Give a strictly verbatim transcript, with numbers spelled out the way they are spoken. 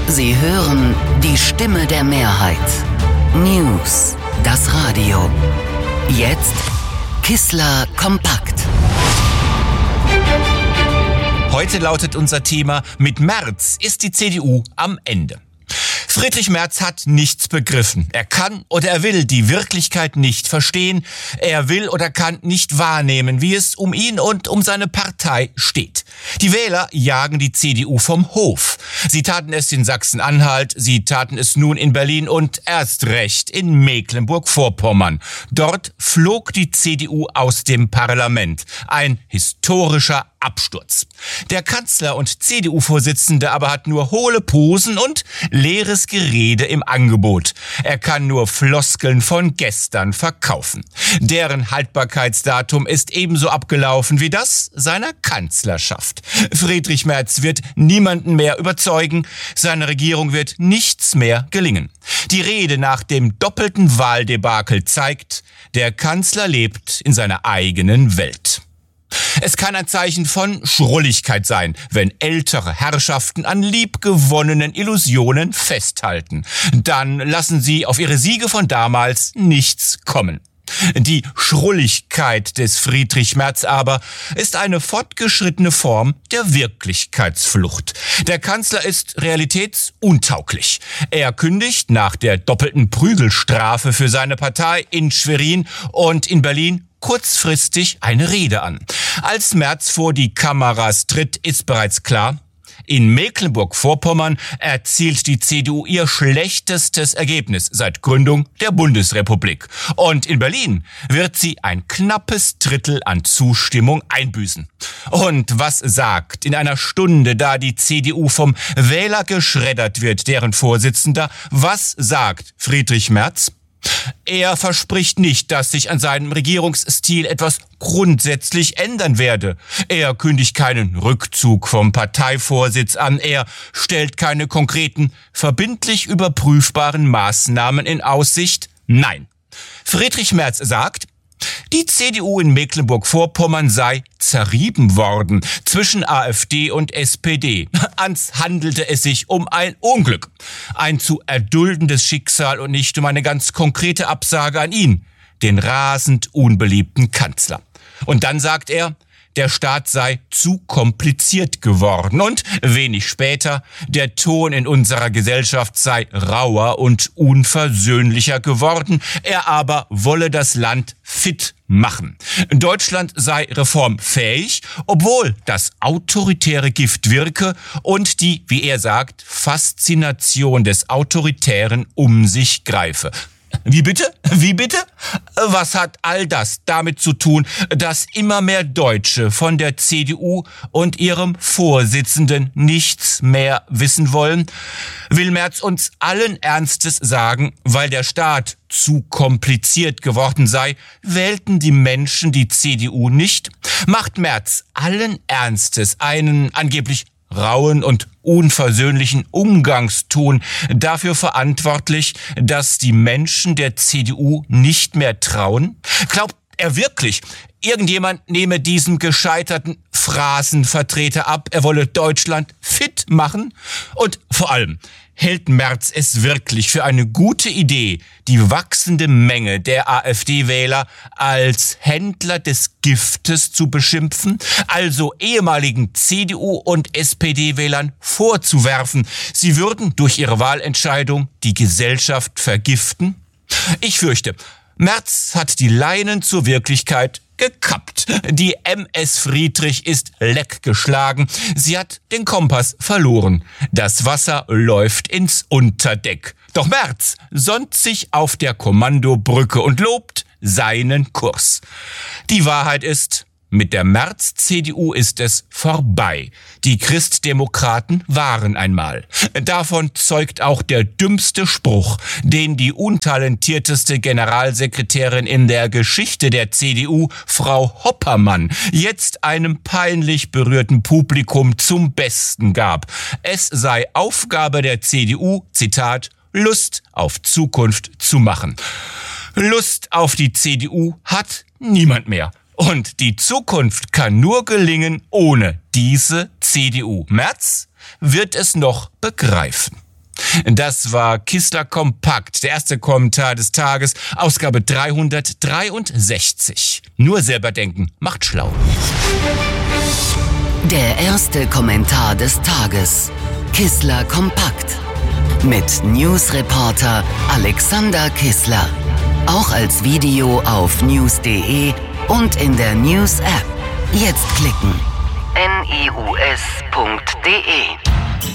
Sie hören die Stimme der Mehrheit. News, das Radio. Jetzt Kissler kompakt. Heute lautet unser Thema: Mit Merz ist die C D U am Ende. Friedrich Merz hat nichts begriffen. Er kann oder er will die Wirklichkeit nicht verstehen. Er will oder kann nicht wahrnehmen, wie es um ihn und um seine Partei steht. Die Wähler jagen die C D U vom Hof. Sie taten es in Sachsen-Anhalt, sie taten es nun in Berlin und erst recht in Mecklenburg-Vorpommern. Dort flog die C D U aus dem Parlament. Ein historischer Absturz. Der Kanzler und C D U-Vorsitzende aber hat nur hohle Posen und leeres Gerede im Angebot. Er kann nur Floskeln von gestern verkaufen. Deren Haltbarkeitsdatum ist ebenso abgelaufen wie das seiner Kanzlerschaft. Friedrich Merz wird niemanden mehr überzeugen. Seiner Regierung wird nichts mehr gelingen. Die Rede nach dem doppelten Wahldebakel zeigt, der Kanzler lebt in seiner eigenen Welt. Es kann ein Zeichen von Schrulligkeit sein, wenn ältere Herrschaften an liebgewonnenen Illusionen festhalten. Dann lassen sie auf ihre Siege von damals nichts kommen. Die Schrulligkeit des Friedrich Merz aber ist eine fortgeschrittene Form der Wirklichkeitsflucht. Der Kanzler ist realitätsuntauglich. Er kündigt nach der doppelten Prügelstrafe für seine Partei in Schwerin und in Berlin kurzfristig eine Rede an. Als Merz vor die Kameras tritt, ist bereits klar: In Mecklenburg-Vorpommern erzielt die C D U ihr schlechtestes Ergebnis seit Gründung der Bundesrepublik. Und in Berlin wird sie ein knappes Drittel an Zustimmung einbüßen. Und was sagt in einer Stunde, da die C D U vom Wähler geschreddert wird, deren Vorsitzender, was sagt Friedrich Merz? Er verspricht nicht, dass sich an seinem Regierungsstil etwas grundsätzlich ändern werde. Er kündigt keinen Rückzug vom Parteivorsitz an. Er stellt keine konkreten, verbindlich überprüfbaren Maßnahmen in Aussicht. Nein. Friedrich Merz sagt, die C D U in Mecklenburg-Vorpommern sei zerrieben worden zwischen AfD und S P D. Ans handelte es sich um ein Unglück, ein zu erduldendes Schicksal und nicht um eine ganz konkrete Absage an ihn, den rasend unbeliebten Kanzler. Und dann sagt er, der Staat sei zu kompliziert geworden und wenig später, der Ton in unserer Gesellschaft sei rauer und unversöhnlicher geworden, er aber wolle das Land fit machen. Deutschland sei reformfähig, obwohl das autoritäre Gift wirke und die, wie er sagt, Faszination des Autoritären um sich greife. Wie bitte? Wie bitte? Was hat all das damit zu tun, dass immer mehr Deutsche von der C D U und ihrem Vorsitzenden nichts mehr wissen wollen? Will Merz uns allen Ernstes sagen, weil der Staat zu kompliziert geworden sei, wählten die Menschen die C D U nicht? Macht Merz allen Ernstes einen angeblich rauen und unversöhnlichen Umgangston dafür verantwortlich, dass die Menschen der C D U nicht mehr trauen? Glaubt er wirklich, irgendjemand nehme diesem gescheiterten Phrasenvertreter ab, er wolle Deutschland fit machen? Und vor allem, hält Merz es wirklich für eine gute Idee, die wachsende Menge der AfD-Wähler als Händler des Giftes zu beschimpfen, also ehemaligen C D U- und S P D-Wählern vorzuwerfen, sie würden durch ihre Wahlentscheidung die Gesellschaft vergiften? Ich fürchte, Merz hat die Leinen zur Wirklichkeit gekappt. Die M S Friedrich ist leck geschlagen. Sie hat den Kompass verloren. Das Wasser läuft ins Unterdeck. Doch Merz sonnt sich auf der Kommandobrücke und lobt seinen Kurs. Die Wahrheit ist, mit der Merz-C D U ist es vorbei. Die Christdemokraten waren einmal. Davon zeugt auch der dümmste Spruch, den die untalentierteste Generalsekretärin in der Geschichte der C D U, Frau Hoppermann, jetzt einem peinlich berührten Publikum zum Besten gab. Es sei Aufgabe der C D U, Zitat, Lust auf Zukunft zu machen. Lust auf die C D U hat niemand mehr. Und die Zukunft kann nur gelingen ohne diese C D U. Merz wird es noch begreifen. Das war Kistler Kompakt, der erste Kommentar des Tages, Ausgabe dreihundertdreiundsechzig. Nur selber denken macht schlau. Der erste Kommentar des Tages. Kistler Kompakt. Mit Newsreporter Alexander Kistler. Auch als Video auf news punkt de und in der News-App. Jetzt klicken. news punkt de